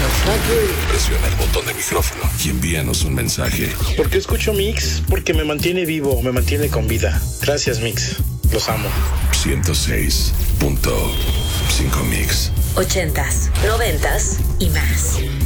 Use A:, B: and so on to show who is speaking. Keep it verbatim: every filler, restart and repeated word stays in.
A: Presiona el botón de micrófono y envíanos un mensaje.
B: ¿Por qué escucho Mix? Porque me mantiene vivo, me mantiene con vida. Gracias, Mix. Los amo.
A: ciento seis punto cinco Mix.
C: Ochentas, noventas y más.